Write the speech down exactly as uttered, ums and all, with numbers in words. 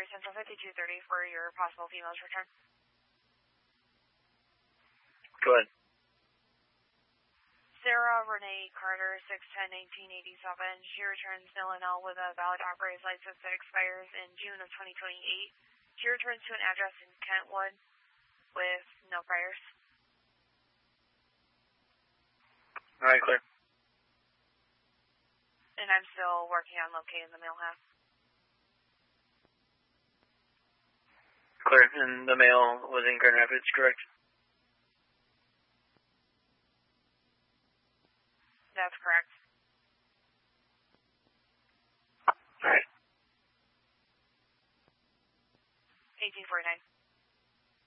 Central fifty-two thirty for your possible female's return. Go ahead. Sarah Renee Carter, six ten nineteen eighty-seven. She returns L N L with a valid operator's license that expires in June of twenty twenty-eight. She returns to an address in Kentwood with no priors. All right, clear. And I'm still working on locating the male half. Clear. And the male was in Grand Rapids, correct? That's correct. All right. eighteen forty-nine.